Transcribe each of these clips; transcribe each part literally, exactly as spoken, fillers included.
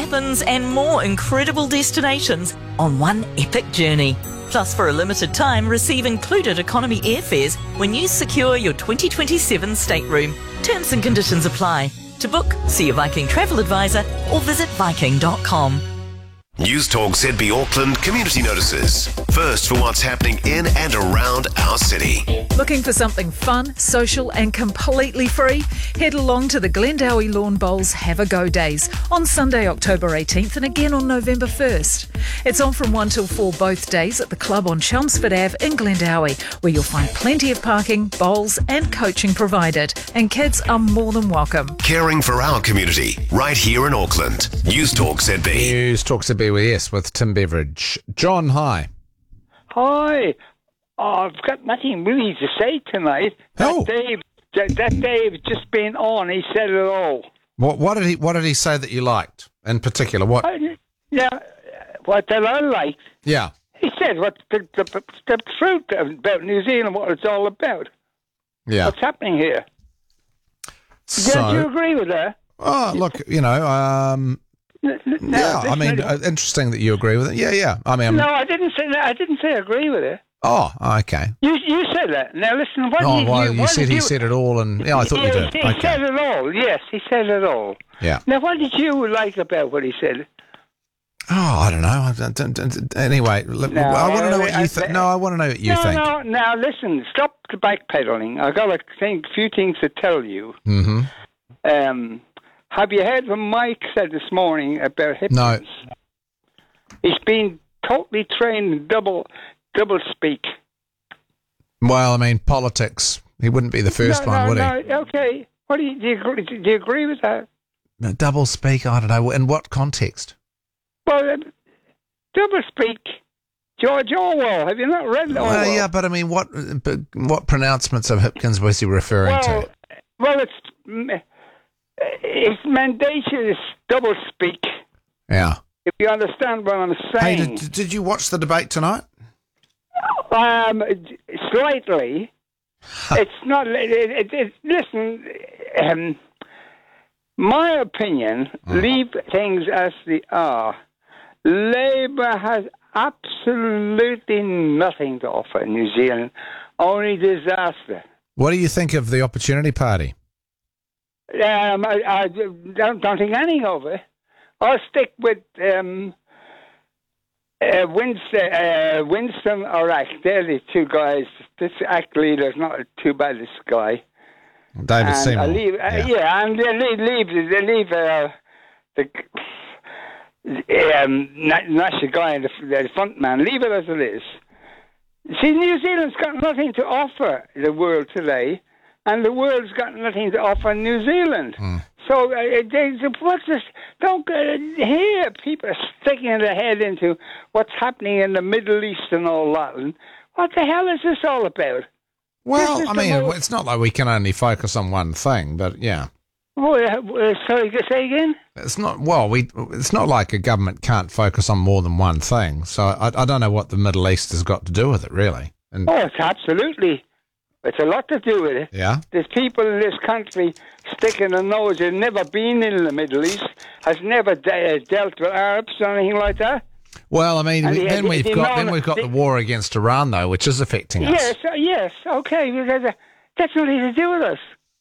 Athens and more incredible destinations on one epic journey. Plus, for a limited time, receive included economy airfares when you secure your twenty twenty-seven stateroom. Terms and conditions apply. To book, see your Viking travel advisor or visit viking dot com. News Talk Z B Auckland Community Notices. First for what's happening in and around our city. Looking for something fun, social and completely free? Head along to the Glendowie Lawn Bowls Have a Go Days on Sunday, October eighteenth and again on November first. It's on from one till four both days at the club on Chelmsford Avenue in Glendowie, where you'll find plenty of parking, bowls and coaching provided, and kids are more than welcome. Caring for our community, right here in Auckland. News Talk Z B. News Talk Z B with yes, with Tim Beveridge. John, hi. Hi. Oh, I've got nothing really to say tonight. Oh. That Dave, that, that Dave just been on. He said it all. What, what did he What did he say that you liked in particular? What? Uh, yeah, what that I liked. Yeah. He said what the, the, the truth about New Zealand, what it's all about. Yeah. What's happening here? So, Don't you agree with that? Oh, look, you know, um, N- n- no, yeah. I listen, mean, uh, interesting that you agree with it. Yeah, yeah. I mean, I'm, no, I didn't say that. I didn't say agree with it. oh, okay. You you said that. Now listen. What Oh, did well, you, you what said did he you, said it all, and yeah, I thought yeah, you did. He, Okay. said it all. Yes, he said it all. Yeah. Now, what did you like about what he said? Oh, I don't know. I don't- don't- don't- Anyway, look, No, I want to know what I- you think. No, I want to know what you no, think. no. Now listen. Stop the backpedaling. I got a thing, few things to tell you. Mm-hmm. Um, have you heard what Mike said this morning about Hipkins? No. He's been totally trained in double double speak. Well, I mean, politics. He wouldn't be the first no, one, no, would no, he? Okay. What do you, do you agree? Do you agree with that? he? Double speak. I don't know. In what context? Well, um, double speak. George Orwell. Have you not read Orwell? Well, yeah, but I mean, what but what pronouncements of Hipkins was he referring well, to? well, it's mm, it's mendacious double speak. Yeah. If you understand what I'm Hey, saying. did, did you watch the debate tonight? Um, slightly. It's not. It, it, it, listen, um, my opinion. Mm. Leave things as they are. Labour has absolutely nothing to offer New Zealand. Only disaster. What do you think of the Opportunity Party? Um, I, I don't, don't think anything of it. I'll stick with um, uh, Winston, uh, Winston or Act. They're the two guys. This Act leader's not too bad, this guy. David And Seymour. I leave, uh, yeah. yeah. and they leave, leave, they leave uh, the um, national guy, the, the front man. Leave it as it is. See, New Zealand's got nothing to offer the world today, and the world's got nothing to offer New Zealand. Mm. So, uh, they, what's this? Don't uh, hear people sticking their head into what's happening in the Middle East and all that. And what the hell is this all about? Well, This is I the mean, most- it's not like we can only focus on one thing, but yeah. Oh, uh, sorry, say again? It's not, well, we. It's not like a government can't focus on more than one thing. So I, I don't know what the Middle East has got to do with it, really. And Oh, it's absolutely. It's a lot to do with it. yeah. There's people in this country sticking a nose, have never been in the Middle East, has never de- dealt with Arabs or anything like that. Well, I mean, And we, the- then the- we've the got then amount- we've got the- the war against Iran, though, which is affecting us. Yes, uh, yes, okay. Because, uh, that's nothing to do with us.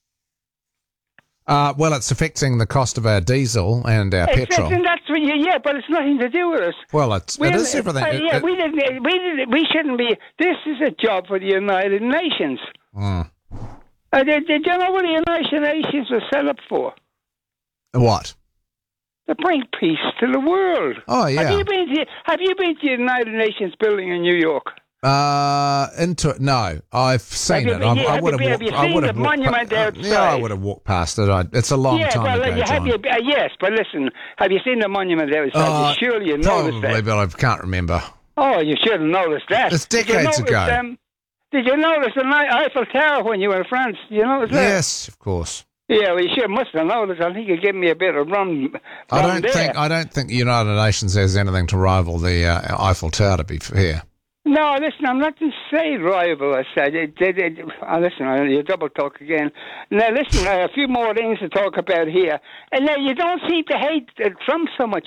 Uh, well, it's affecting the cost of our diesel and our It's, petrol. it's, that's what you, yeah, but it's nothing to do with us. Well, it's, it is everything. Uh, It- yeah, it- we didn't. We didn't. We shouldn't be. This is a job for the United Nations. Mm. Uh, did, did you know what the United Nations was set up for? What? To bring peace to the world. Oh, yeah. Have you been to Have you been to the United Nations building in New York? Uh, into it? No, I've seen you it. been- I, yeah, I have would you have been- walked. have you I seen would the have walked. monument pa- uh, outside? yeah, I would have walked past it. I, it's a long yeah, time well, ago, you, have John. you, uh, yes, but listen, have you seen the monument outside? Uh, Surely you Probably, noticed that. but I can't remember. Oh, you should have noticed that. It's Did you decades notice, ago. Um, did you notice the Ni- Eiffel Tower when you were in France? Did you notice that? Yes, of course. Yeah, well, you sure must have noticed. I think you gave me a bit of rum. I rum don't there. think I don't think the United Nations has anything to rival the uh, Eiffel Tower. To be fair. No, listen, I'm not to say rival, I said. It, it, it, oh, listen, you double talk again. Now, listen, uh, a few more things to talk about here. And now, you don't seem to hate uh, Trump so much.